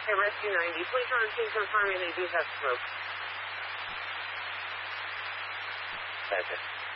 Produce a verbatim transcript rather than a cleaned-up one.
Hey, Rescue ninety, please run team confirming they do have smoke. Gotcha.